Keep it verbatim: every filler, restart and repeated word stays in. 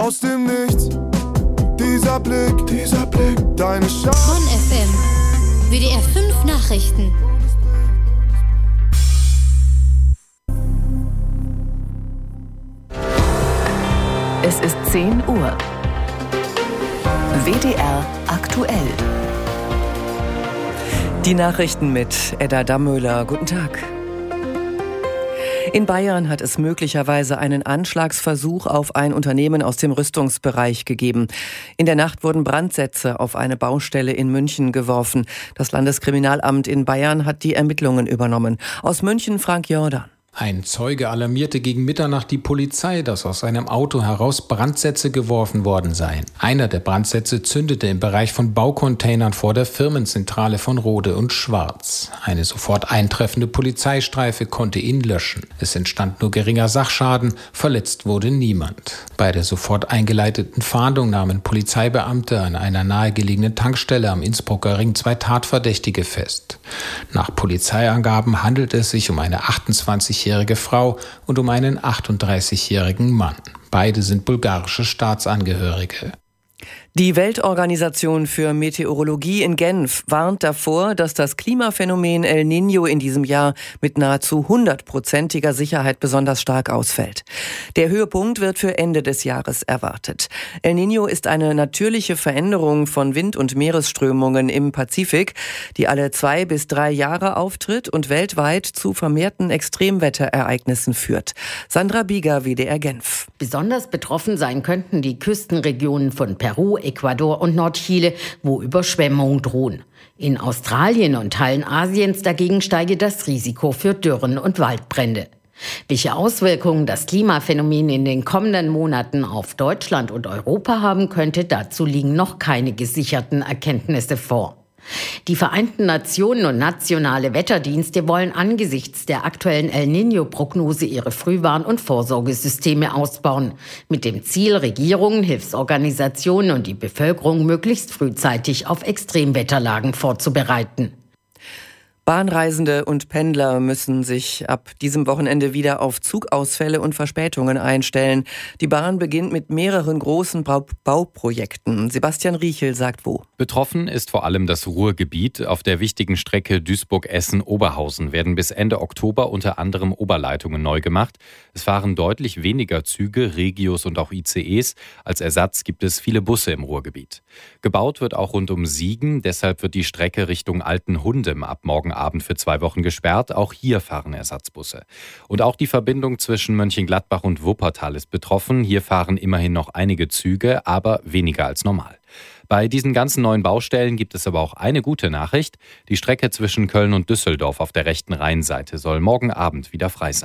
aus dem Nichts. Dieser Blick, dieser Blick, deine Schau. Bonn F M, W D R fünf Nachrichten. Es ist zehn Uhr. W D R aktuell. Die Nachrichten mit Edda Dammöhler. Guten Tag. In Bayern hat es möglicherweise einen Anschlagsversuch auf ein Unternehmen aus dem Rüstungsbereich gegeben. In der Nacht wurden Brandsätze auf eine Baustelle in München geworfen. Das Landeskriminalamt in Bayern hat die Ermittlungen übernommen. Aus München Frank Jordan. Ein Zeuge alarmierte gegen Mitternacht die Polizei, dass aus seinem Auto heraus Brandsätze geworfen worden seien. Einer der Brandsätze zündete im Bereich von Baucontainern vor der Firmenzentrale von Rode und Schwarz. Eine sofort eintreffende Polizeistreife konnte ihn löschen. Es entstand nur geringer Sachschaden, verletzt wurde niemand. Bei der sofort eingeleiteten Fahndung nahmen Polizeibeamte an einer nahegelegenen Tankstelle am Innsbrucker Ring zwei Tatverdächtige fest. Nach Polizeiangaben handelt es sich um eine achtundzwanzigjährige Frau und um einen achtunddreißigjährigen Mann. Beide sind bulgarische Staatsangehörige. Die Weltorganisation für Meteorologie in Genf warnt davor, dass das Klimaphänomen El Niño in diesem Jahr mit nahezu hundertprozentiger Sicherheit besonders stark ausfällt. Der Höhepunkt wird für Ende des Jahres erwartet. El Niño ist eine natürliche Veränderung von Wind- und Meeresströmungen im Pazifik, die alle zwei bis drei Jahre auftritt und weltweit zu vermehrten Extremwetterereignissen führt. Sandra Bieger, W D R Genf. Besonders betroffen sein könnten die Küstenregionen von Peru, Ecuador und Nordchile, wo Überschwemmungen drohen. In Australien und Teilen Asiens dagegen steige das Risiko für Dürren und Waldbrände. Welche Auswirkungen das Klimaphänomen in den kommenden Monaten auf Deutschland und Europa haben könnte, dazu liegen noch keine gesicherten Erkenntnisse vor. Die Vereinten Nationen und nationale Wetterdienste wollen angesichts der aktuellen El Niño-Prognose ihre Frühwarn- und Vorsorgesysteme ausbauen, mit dem Ziel, Regierungen, Hilfsorganisationen und die Bevölkerung möglichst frühzeitig auf Extremwetterlagen vorzubereiten. Bahnreisende und Pendler müssen sich ab diesem Wochenende wieder auf Zugausfälle und Verspätungen einstellen. Die Bahn beginnt mit mehreren großen Bau- Bauprojekten. Sebastian Riechel sagt wo. Betroffen ist vor allem das Ruhrgebiet. Auf der wichtigen Strecke Duisburg-Essen-Oberhausen werden bis Ende Oktober unter anderem Oberleitungen neu gemacht. Es fahren deutlich weniger Züge, Regios und auch I C Es. Als Ersatz gibt es viele Busse im Ruhrgebiet. Gebaut wird auch rund um Siegen. Deshalb wird die Strecke Richtung Altenhundem ab morgen Abend für zwei Wochen gesperrt. Auch hier fahren Ersatzbusse. Und auch die Verbindung zwischen Mönchengladbach und Wuppertal ist betroffen. Hier fahren immerhin noch einige Züge, aber weniger als normal. Bei diesen ganzen neuen Baustellen gibt es aber auch eine gute Nachricht. Die Strecke zwischen Köln und Düsseldorf auf der rechten Rheinseite soll morgen Abend wieder frei sein.